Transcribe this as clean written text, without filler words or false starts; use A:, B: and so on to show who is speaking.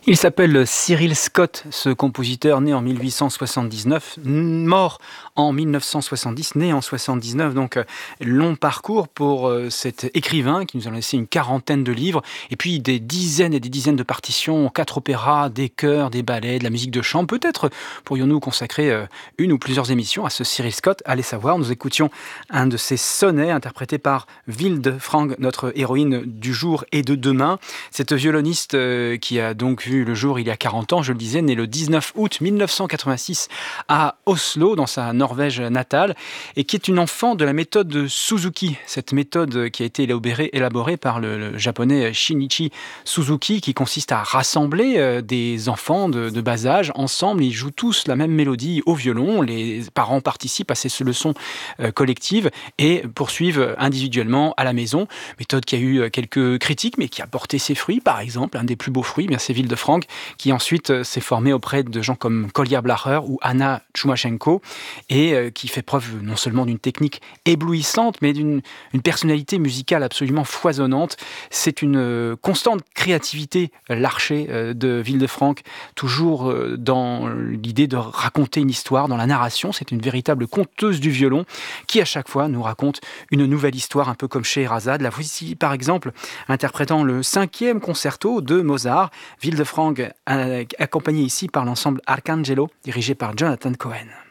A: Il s'appelle Cyril Scott, ce compositeur né en 1879, mort en 1970, né en 79. Donc, long parcours pour cet écrivain qui nous a laissé une quarantaine de livres et puis des dizaines et des dizaines de partitions, 4 opéras, des chœurs, des ballets, de la musique de chambre. Peut-être pourrions-nous consacrer une ou plusieurs émissions à ce Cyril Scott. Allez savoir, nous écoutions un de ses sonnets interprétés par Wilde Frank, notre héroïne du jour et de demain. Cette violoniste qui a donc vu le jour il y a 40 ans, je le disais, né le 19 août 1986 à Oslo, dans sa Norvège natale, et qui est une enfant de la méthode Suzuki, cette méthode qui a été élaborée par le japonais Shinichi Suzuki, qui consiste à rassembler des enfants de bas âge ensemble. Ils jouent tous la même mélodie au violon, les parents participent à ces leçons collectives et poursuivent individuellement à la maison. Méthode qui a eu quelques critiques, mais qui a porté ses fruits. Par exemple, un des plus beaux fruits, c'est Wilde Frank, qui ensuite s'est formé auprès de gens comme Kolja Blacher ou Anna Tchoumachenko, et qui fait preuve non seulement d'une technique éblouissante, mais d'une personnalité musicale absolument foisonnante. C'est une constante créativité, l'archer de Wilde Frank, toujours dans l'idée de raconter une histoire, dans la narration. C'est une véritable conteuse du violon, qui à chaque fois nous raconte une nouvelle histoire, un peu comme Scheherazade. La voici par exemple interprétant le 5e concerto de Mozart, Wilde Frank accompagné ici par l'ensemble Arcangelo, dirigé par Jonathan Cohen.